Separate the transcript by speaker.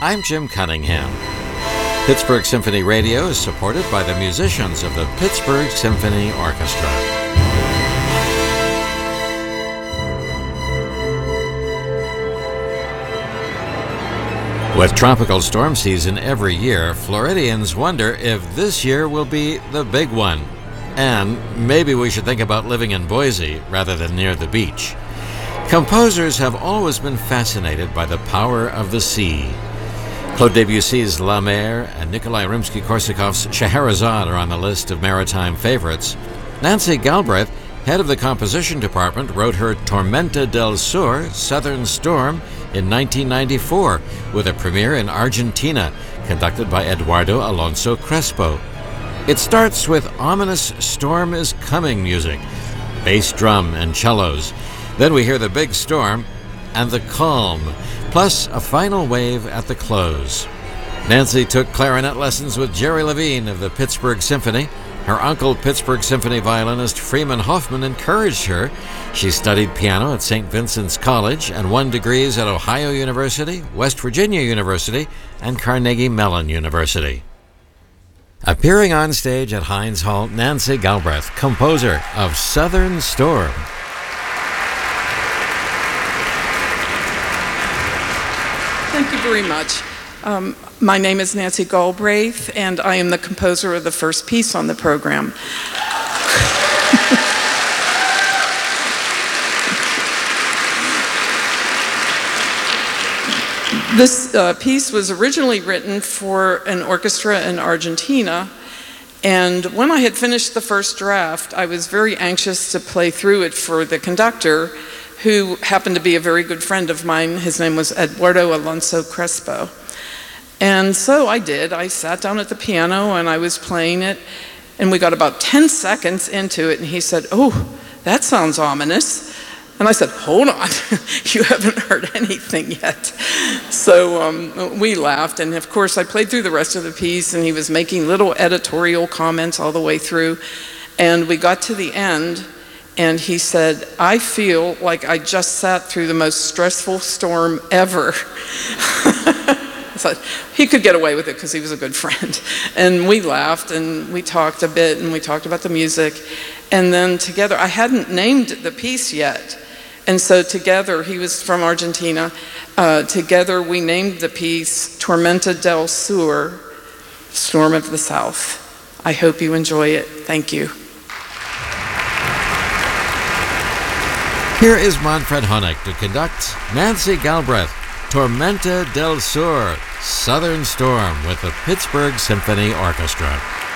Speaker 1: I'm Jim Cunningham. Pittsburgh Symphony Radio is supported by the musicians of the Pittsburgh Symphony Orchestra. With tropical storm season every year, Floridians wonder if this year will be the big one. And maybe we should think about living in Boise rather than near the beach. Composers have always been fascinated by the power of the sea. Claude Debussy's La Mer and Nikolai Rimsky-Korsakov's Scheherazade are on the list of maritime favorites. Nancy Galbraith, head of the composition department, wrote her Tormenta del Sur, Southern Storm, in 1994, with a premiere in Argentina, conducted by Eduardo Alonso Crespo. It starts with ominous storm is coming music, bass drum and cellos. Then we hear the big storm and the calm, plus a final wave at the close. Nancy took clarinet lessons with Jerry Levine of the Pittsburgh Symphony. Her uncle, Pittsburgh Symphony violinist Freeman Hoffman, encouraged her. She studied piano at St. Vincent's College and won degrees at Ohio University, West Virginia University, and Carnegie Mellon University. Appearing on stage at Heinz Hall, Nancy Galbraith, composer of Southern Storm.
Speaker 2: Thank you very much. My name is Nancy Galbraith, and I am the composer of the first piece on the program. This piece was originally written for an orchestra in Argentina, and when I had finished the first draft, I was very anxious to play through it for the conductor, who happened to be a very good friend of mine. His name was Eduardo Alonso Crespo. And so I did. I sat down at the piano and I was playing it, and we got about 10 seconds into it, and he said, "Oh, that sounds ominous." And I said, "Hold on, you haven't heard anything yet." So we laughed, and of course I played through the rest of the piece, and he was making little editorial comments all the way through. And we got to the end, and he said, "I feel like I just sat through the most stressful storm ever." So he could get away with it because he was a good friend. And we laughed, and we talked a bit, and we talked about the music. And then together, I hadn't named the piece yet. And so together, he was from Argentina, together we named the piece Tormenta del Sur, Storm of the South. I hope you enjoy it. Thank you.
Speaker 1: Here is Manfred Honeck to conduct Nancy Galbraith, Tormenta del Sur, Southern Storm, with the Pittsburgh Symphony Orchestra.